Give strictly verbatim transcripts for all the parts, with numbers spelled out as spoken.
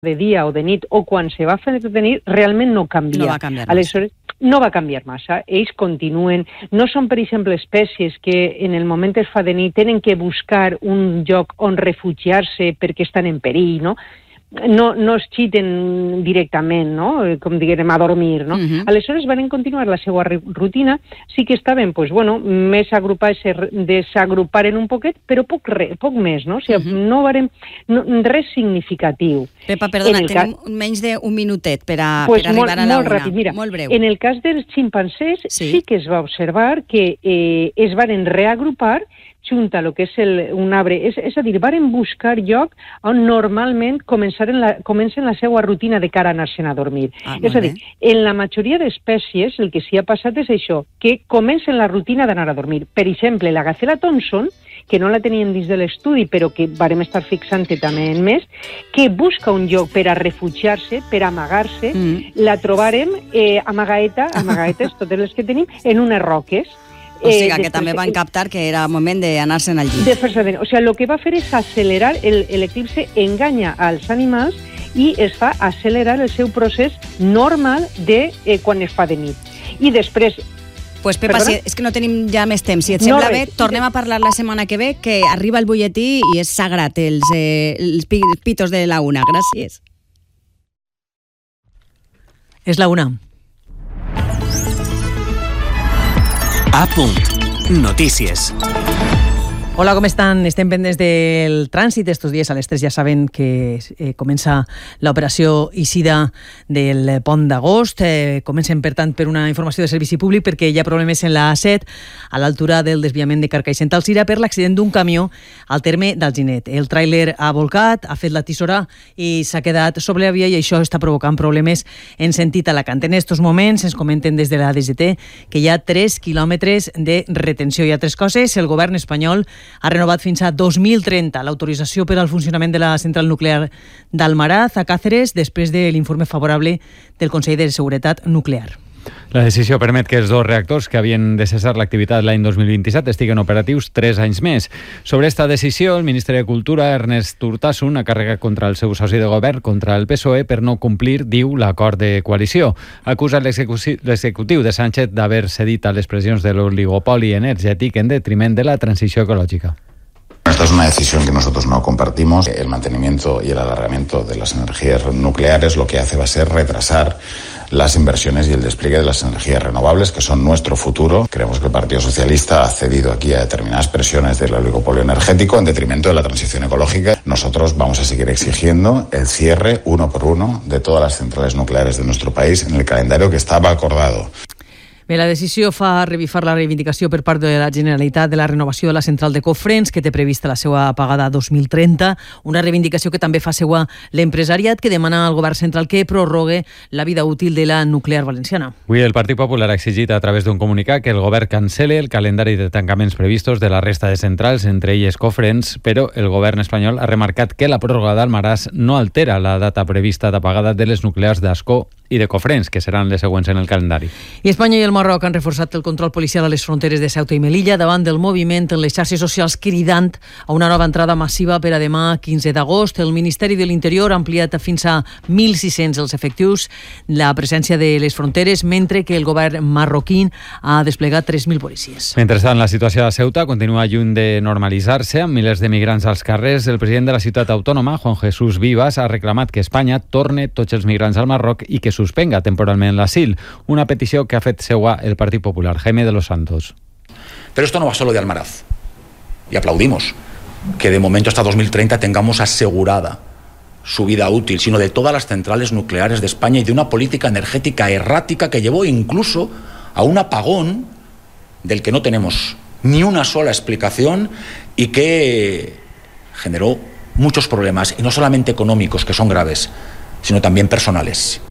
de dia o de nit o quan se va fer de nit realment no canvia. No va canviar massa. Aleshores, no va canviar massa. Ells continuen. No són, per exemple, espècies que en el moment es fa de nit tenen que buscar un lloc on refugiar-se perquè estan en perill, no? No, no es xiten directament, no? Com diguem, a dormir, no? Uh-huh. Aleshores van continuar la seva rutina, sí que estaven, pues, bueno, més agrupats, desagruparen un poquet, però poc, re, poc més, no? O sigui, uh-huh. no varem, no, res significatiu. Pepa, perdona, tenim cas... menys d'un minutet per, a, pues per arribar molt, a la molt una. Ràpid. Mira, molt breu. En el cas dels ximpancers sí, sí que es va observar que eh, es van reagrupar junt a lo que és el, un arbre. És, és a dir, varen buscar lloc on normalment començaren la, comencen la seva rutina de cara a anar-se'n a dormir. Ah, és a dir, en la majoria d'espècies el que s'hi ha passat és això, que comencen la rutina d'anar a dormir. Per exemple, la gacela Thompson, que no la teníem dins de l'estudi, però que varem estar fixant també en més, que busca un lloc per a refugiar-se, per a amagar-se, mm. la trobarem eh, amagaeta, amagaetes, totes les que tenim, en unes roques. O sigui, que eh, també van captar que era moment d'anar-se'n al llit. De fer-se de... O sigui, el que va fer és accelerar, el, l'eclipse enganya als animals i es fa accelerar el seu procés normal de eh, quan es fa de nit. I després... Pues Pepa, si, és que no tenim ja més temps. Si et sembla no, bé, tornem a parlar la setmana que ve, que arriba el butlletí i és sagrat, els, eh, els pitos de la una. Gràcies. És la una. A punt. Notícies. Hola, com estan? Estem pendents del trànsit. Estos dies a les tres ja saben que eh, comença l'operació eixida del pont d'agost. Eh, comencen, per tant, per una informació de servici públic perquè hi ha problemes en la A set a l'altura del desviament de Carcaixent-Alzira per l'accident d'un camió al terme d'Alginet. El tràiler ha volcat, ha fet la tisora i s'ha quedat sobre la via i això està provocant problemes en sentit Alacant. En estos moments ens comenten des de la D G T que hi ha tres quilòmetres de retenció. Hi ha tres coses. El govern espanyol ha renovat fins a dos mil trenta l'autorització per al funcionament de la central nuclear d'Almaraz a Càceres després de l'informe favorable del Consell de Seguretat Nuclear. La decisió permet que els dos reactors que havien de cessar l'activitat l'any dos mil vint-i-set estiguen operatius tres anys més. Sobre esta decisió, el ministre de Cultura, Ernest Urtasun, ha carregat contra el seu soci de govern, contra el P S O E, per no complir, diu, l'acord de coalició. Acusa l'executiu de Sánchez d'haver cedit a les pressions de l'oligopoli energètic en detriment de la transició ecològica. Esta es una decisión que nosotros no compartimos. El mantenimiento y el alargamiento de las energías nucleares lo que hace va a ser retrasar las inversiones y el despliegue de las energías renovables, que son nuestro futuro. Creemos que el Partido Socialista ha cedido aquí a determinadas presiones del oligopolio energético en detrimento de la transición ecológica. Nosotros vamos a seguir exigiendo el cierre uno por uno de todas las centrales nucleares de nuestro país en el calendario que estaba acordado. Bé, la decisió fa revifar la reivindicació per part de la Generalitat de la renovació de la central de Cofrents, que té prevista la seva apagada dos mil trenta, una reivindicació que també fa seua l'empresariat, que demana al govern central que prorrogue la vida útil de la nuclear valenciana. Avui el Partit Popular ha exigit a través d'un comunicat que el govern cancele el calendari de tancaments previstos de la resta de centrals, entre elles Cofrents, però el govern espanyol ha remarcat que la pròrroga d'Almaràs no altera la data prevista d'apagada de les nuclears d'Ascó i de Cofrents, que seran les següents en el calendari. I Espanya i el Marroc han reforçat el control policial a les fronteres de Ceuta i Melilla davant del moviment en les xarxes socials cridant a una nova entrada massiva per a demà quinze d'agost. El Ministeri de l'Interior ha ampliat fins a mil sis-cents els efectius la presència de les fronteres, mentre que el govern marroquí ha desplegat tres mil policies. Mentrestant, la situació a Ceuta continua lluny de normalitzar-se, amb milers de migrants als carrers. El president de la ciutat autònoma, Juan Jesús Vivas, ha reclamat que Espanya torne tots els migrants al Marroc i que suspenga temporalment l'asil, una petició que ha fet seua el Partido Popular. Jaime de los Santos. Pero esto no va solo de Almaraz, y aplaudimos que de momento hasta dos mil treinta tengamos asegurada su vida útil, sino de todas las centrales nucleares de España y de una política energética errática que llevó incluso a un apagón del que no tenemos ni una sola explicación y que generó muchos problemas, y no solamente económicos, que son graves, sino también personales.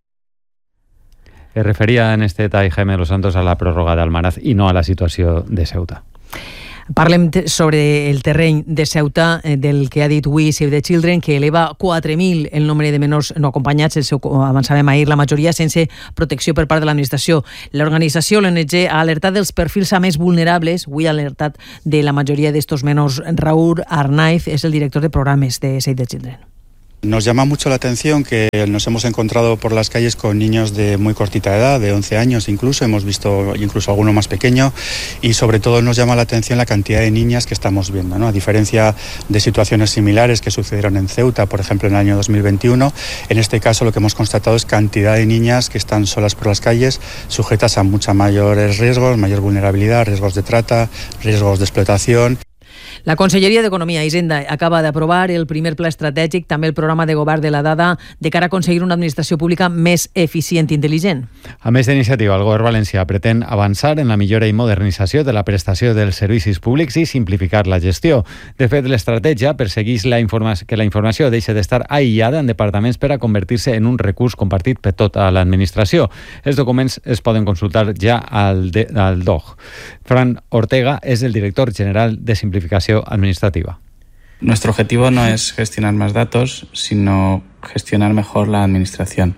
Es referia en este detall Jaime de los Santos a la pròrroga d'Almaraz i no a la situació de Ceuta. Parlem sobre el terreny de Ceuta, del que ha dit avui Save the Children, que eleva quatre mil el nombre de menors no acompanyats, el seu, avançàvem ahir, la majoria sense protecció per part de l'administració. L'organització, l'O N G, ha alertat dels perfils a més vulnerables. Avui ha alertat de la majoria d'estos menors. Raúl Arnaiz és el director de programes de Save the Children. Nos llama mucho la atención que nos hemos encontrado por las calles con niños de muy cortita edad, de once años incluso, hemos visto incluso alguno más pequeño, y sobre todo nos llama la atención la cantidad de niñas que estamos viendo, ¿no? A diferencia de situaciones similares que sucedieron en Ceuta, por ejemplo, en el año dos mil veintiuno, en este caso lo que hemos constatado es cantidad de niñas que están solas por las calles, sujetas a muchos mayores riesgos, mayor vulnerabilidad, riesgos de trata, riesgos de explotación. La Conselleria d'Economia i Hisenda acaba d'aprovar el primer pla estratègic, també el programa de govern de la dada, de cara a aconseguir una administració pública més eficient i intel·ligent. A més d'iniciativa, el govern valencià pretén avançar en la millora i modernització de la prestació dels servicis públics i simplificar la gestió. De fet, l'estratègia persegueix la informa- que la informació deixi d'estar aïllada en departaments per a convertir-se en un recurs compartit per tota l'administració. Els documents es poden consultar ja al, de, al D O G. Fran Ortega és el director general de Simplificació administrativa. Nuestro objetivo no es gestionar más datos, sino gestionar mejor la administración.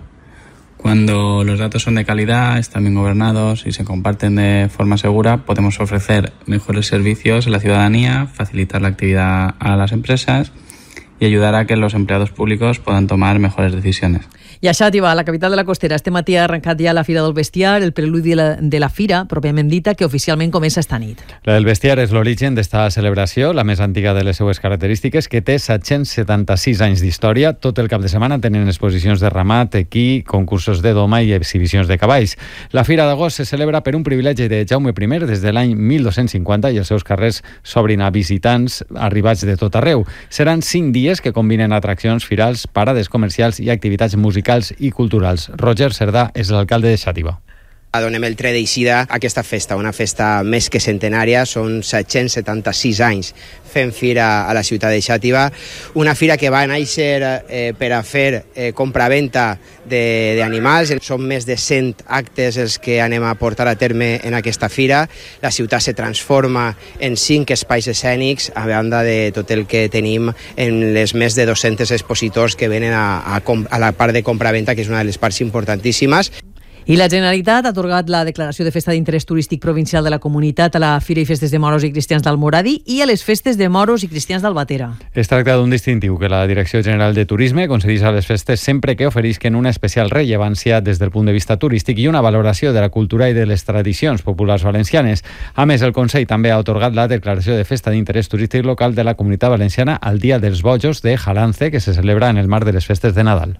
Cuando los datos son de calidad, están bien gobernados y se comparten de forma segura, podemos ofrecer mejores servicios a la ciudadanía, facilitar la actividad a las empresas y ayudar a que los empleados públicos puedan tomar mejores decisiones. I a Xàtiva, la capital de la Costera, este matí ha arrencat ja la Fira del Bestiar, el preludi de la, de la Fira, pròpiament dita, que oficialment comença esta nit. La del Bestiar és l'origen d'esta celebració, la més antiga de les seues característiques, que té set-cents setanta-sis anys d'història. Tot el cap de setmana tenen exposicions de ramat, equí, concursos de doma i exhibicions de cavalls. La Fira d'Agost se celebra per un privilegi de Jaume I des de l'any mil dos-cents cinquanta i els seus carrers s'obrin a visitants arribats de tot arreu. Seran cinc dies que combinen atraccions firals, parades comercials i activitats musicals i culturals. Roger Cerdà és l'alcalde de Xàtiva. Donem el tret d'eixida a aquesta festa, una festa més que centenària, són set-cents setanta-sis anys fent fira a la ciutat de Xàtiva, una fira que va néixer eh, per a fer eh, compra-venta d'animals, són més de cent actes els que anem a portar a terme en aquesta fira, la ciutat se transforma en cinc espais escènics, a banda de tot el que tenim en les més de dos-cents expositors que venen a, a, a la part de compra-venta, que és una de les parts importantíssimes. I la Generalitat ha atorgat la declaració de festa d'interès turístic provincial de la comunitat a la Fira i Festes de Moros i Cristians d'Almoradí i a les Festes de Moros i Cristians d'Albatera. Es tracta d'un distintiu que la Direcció General de Turisme concedeix a les festes sempre que oferisquen una especial rellevància des del punt de vista turístic i una valoració de la cultura i de les tradicions populars valencianes. A més, el Consell també ha atorgat la declaració de festa d'interès turístic local de la Comunitat Valenciana al Dia dels Bojos de Jalance, que se celebra en el marc de les festes de Nadal.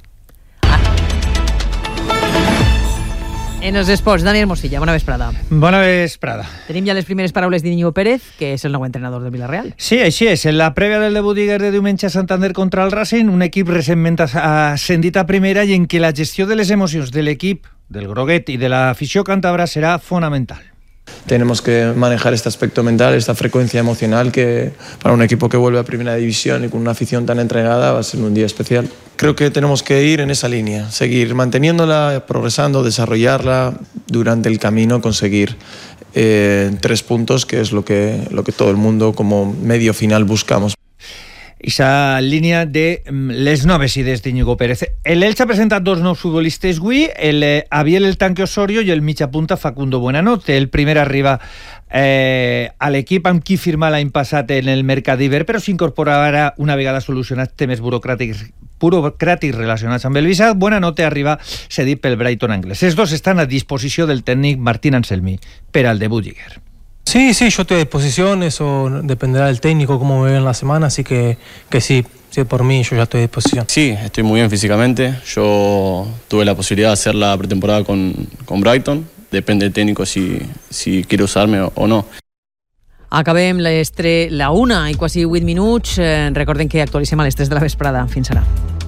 En els esports, Daniel Mosilla, bona vesprada. Bona vesprada. Tenim ja les primeres paraules d'Iñigo Pérez, que és el nou entrenador del Villarreal. Sí, així és. En la prèvia del debut d'Iguer de diumenge a Santander contra el Racing, un equip recentment ascendit a primera i en què la gestió de les emocions de l'equip, del groguet i de l'afició càntabra serà fonamental. Tenemos que manejar este aspecto mental, esta frecuencia emocional que para un equipo que vuelve a primera división y con una afición tan entregada va a ser un día especial. Creo que tenemos que ir en esa línea, seguir manteniéndola, progresando, desarrollarla, durante el camino conseguir eh, tres puntos, que es lo que, lo que todo el mundo como medio final buscamos. Esa línia de les noves idees d'Iñigo Pérez. El Elche ha presentat dos nous futbolistes avui, el Abiel El Tanque Osorio i el mitjapunta Facundo Buenanote. El primer arriba eh, a l'equip amb qui firmar l'any passat en el mercat d'hivern, però s'incorporarà una vegada solucionats temes burocràtics burocràtics relacionats amb el visat. Buenanote arriba cedit pel Brighton anglès. Els dos estan a disposició del tècnic Martín Anselmi per al debut d'Iguer. Sí, sí, yo estoy a disposición, eso dependerá del técnico, cómo me ve en la semana, así que, que sí, sí, por mí yo ya estoy a disposición. Sí, estoy muy bien físicamente, yo tuve la posibilidad de hacer la pretemporada con, con Brighton, depende del técnico si, si quiere usarme o, o no. Acabem les tre... la una i quasi vuit minuts. Eh, recorden que actualitzem a les tres de la vesprada. Fins ara.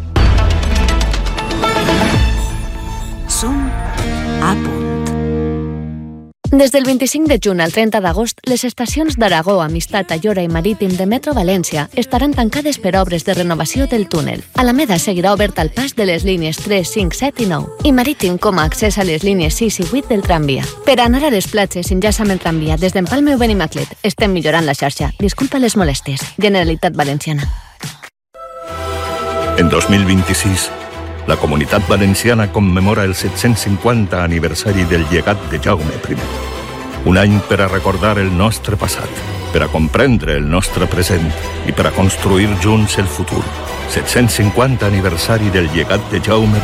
Som a punt. Des del vint-i-cinc de juny al trenta d'agost, les estacions d'Aragó, Amistat, Ayora i Marítim de Metro València estaran tancades per obres de renovació del túnel. Alameda seguirà obert al pas de les línies tres, cinc, set i nou i Marítim com a accés a les línies sis i vuit del tramvia. Per anar a les platges s'enllaça amb el tramvia des d'Empalme o Benimaclet. Estem millorant la xarxa. Disculpa les molèsties. Generalitat Valenciana. En dos mil vint-i-sis, la Comunitat Valenciana commemora el set-cents cinquanta aniversari del llegat de Jaume I. Un any per a recordar el nostre passat, per a comprendre el nostre present i per a construir junts el futur. set-cents cinquanta aniversari del llegat de Jaume